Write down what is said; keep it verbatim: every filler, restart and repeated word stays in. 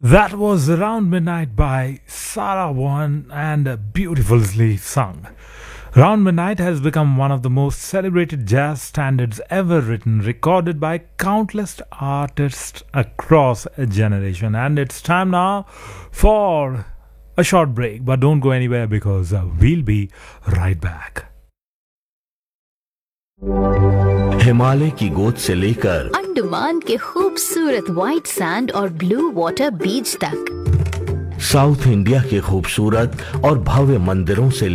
That was Around Midnight by Sarah Vaughan and beautifully sung. Round Midnight has become one of the most celebrated jazz standards ever written, recorded by countless artists across a generation. And it's time now for a short break, but don't go anywhere because uh, we'll be right back. Himalaya की गोद से लेकर अंडमान के खूबसूरत white sand और blue water बीच तक, south India के खूबसूरत और भव्य मंदिरों से